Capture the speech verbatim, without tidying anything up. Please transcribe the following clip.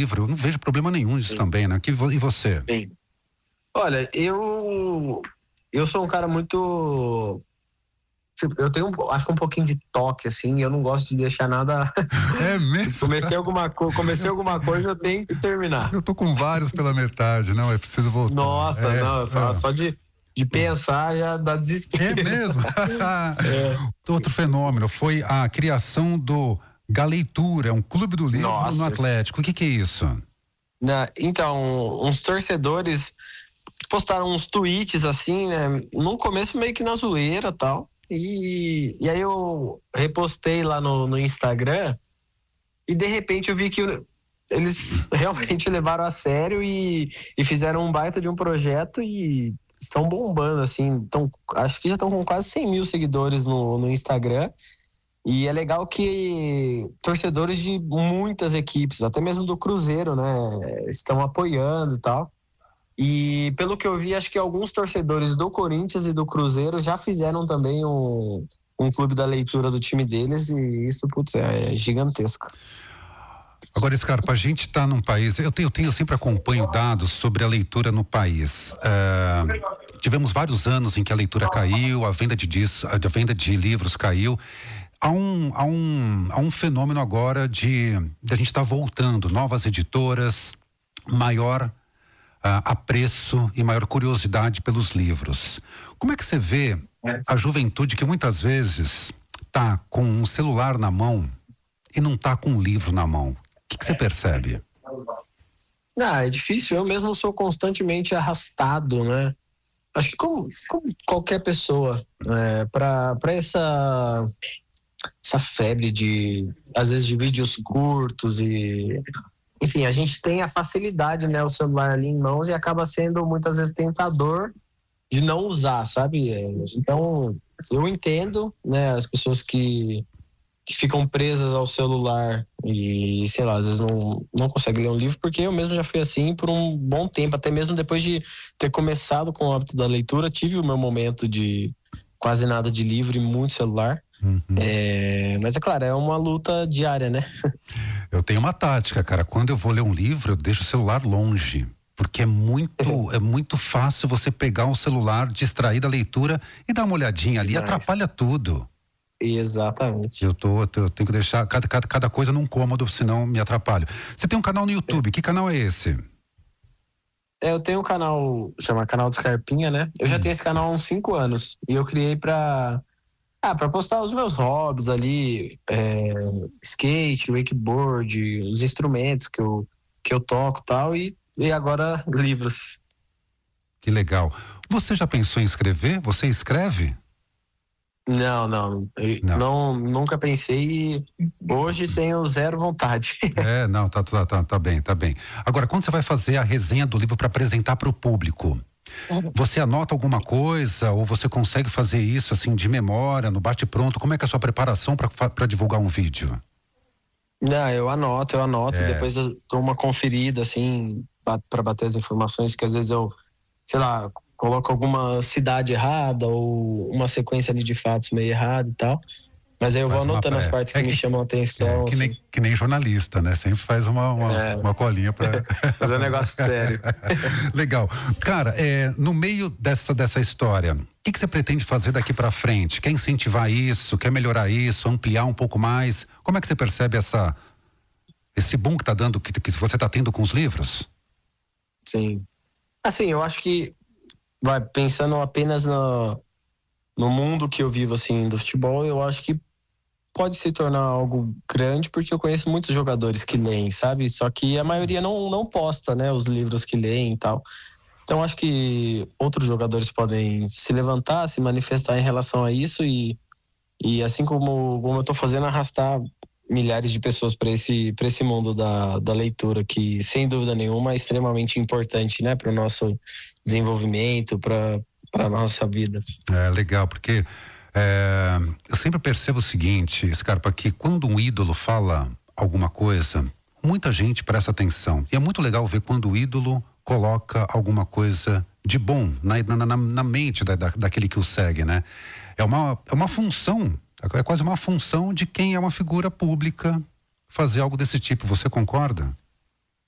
livro. Eu não vejo problema nenhum nisso Sim. também, né? E você? Sim. Olha, eu eu sou um cara muito, tipo, eu tenho, acho que um pouquinho de toque, assim, eu não gosto de deixar nada. É mesmo? Tipo, comecei alguma, co- comecei alguma coisa, eu tenho que terminar. Eu tô com vários pela metade, não, é preciso voltar. Nossa, é, não, só, é. só de, de pensar já dá desespero. É mesmo? É. Outro fenômeno foi a criação do Galeitura, um clube do livro Nossa, no Atlético. O que que é isso? Na, então, uns torcedores postaram uns tweets assim, né? No começo meio que na zoeira e tal. E, e aí eu repostei lá no, no Instagram e de repente eu vi que eles realmente levaram a sério e, e fizeram um baita de um projeto e estão bombando, assim. Tão, acho que já estão com quase cem mil seguidores no, no Instagram. E é legal que torcedores de muitas equipes, até mesmo do Cruzeiro, né, estão apoiando e tal. E pelo que eu vi, acho que alguns torcedores do Corinthians e do Cruzeiro já fizeram também um, um clube da leitura do time deles e isso, putz, é gigantesco. Agora, Scarpa, a gente está num país, eu tenho, eu tenho eu sempre acompanho dados sobre a leitura no país. Uh, tivemos vários anos em que a leitura caiu, a venda de discos, a venda de livros caiu. Há um, há um, há um fenômeno agora de, de a gente estar tá voltando, novas editoras, maior Uh, apreço e maior curiosidade pelos livros. Como é que você vê a juventude que muitas vezes tá com um celular na mão e não tá com um livro na mão? O que, que você percebe? Ah, é difícil. Eu mesmo sou constantemente arrastado, né? Acho que como, como qualquer pessoa, é, para para essa essa febre de, às vezes, de vídeos curtos e enfim, a gente tem a facilidade, né, o celular ali em mãos e acaba sendo muitas vezes tentador de não usar, sabe? Então, eu entendo, né, as pessoas que, que ficam presas ao celular e, sei lá, às vezes não, não conseguem ler um livro, porque eu mesmo já fui assim por um bom tempo, até mesmo depois de ter começado com o hábito da leitura, tive o meu momento de quase nada de livro e muito celular. Uhum. É, mas é claro, é uma luta diária, né? Eu tenho uma tática, cara. Quando eu vou ler um livro, eu deixo o celular longe. Porque é muito, é muito fácil você pegar um celular, distrair da leitura e dar uma olhadinha ali, Demais. Atrapalha tudo. Exatamente. Eu tô, eu tenho que deixar cada, cada, cada coisa num cômodo, senão me atrapalho. Você tem um canal no YouTube, é. Que canal é esse? É, eu tenho um canal, chama Canal do Scarpinha, né? Eu hum. já tenho esse canal há uns cinco anos e eu criei pra... Ah, para postar os meus hobbies ali, é, skate, wakeboard, os instrumentos que eu, que eu toco tal, e, e agora livros. Que legal. Você já pensou em escrever? Você escreve? Não, não, não, não nunca pensei e hoje tenho zero vontade. É, não, tá, tá, tá, tá bem, tá bem. Agora, quando você vai fazer a resenha do livro para apresentar para o público, você anota alguma coisa ou você consegue fazer isso assim de memória, no bate-pronto? Como é que é a sua preparação para divulgar um vídeo? Não, eu anoto, eu anoto, é. Depois eu dou uma conferida assim para bater as informações, que às vezes eu, sei lá, coloco alguma cidade errada ou uma sequência ali de fatos meio errada e tal. Mas aí eu faz vou anotando uma, as partes que, é que me chamam a atenção. É, que, assim. nem, que nem jornalista, né? Sempre faz uma, uma, é. uma colinha para fazer um negócio sério. Legal. Cara, é, no meio dessa, dessa história, o que, que você pretende fazer daqui para frente? Quer incentivar isso? Quer melhorar isso? Ampliar um pouco mais? Como é que você percebe essa, esse boom que tá dando, que, que você tá tendo com os livros? Sim. Assim, eu acho que vai pensando apenas no, no mundo que eu vivo, assim, do futebol, eu acho que pode se tornar algo grande, porque eu conheço muitos jogadores que leem, sabe? Só que a maioria não, não posta, né, os livros que leem e tal. Então acho que outros jogadores podem se levantar, se manifestar em relação a isso e, e assim como, como eu tô fazendo, arrastar milhares de pessoas para esse, para esse mundo da, da leitura, que sem dúvida nenhuma é extremamente importante, né, para o nosso desenvolvimento, para para nossa vida. É legal, porque É, eu sempre percebo o seguinte, Scarpa, que quando um ídolo fala alguma coisa, muita gente presta atenção. E é muito legal ver quando o ídolo coloca alguma coisa de bom na, na, na, na mente da, da, daquele que o segue, né? É uma, é uma função, é quase uma função de quem é uma figura pública fazer algo desse tipo. Você concorda?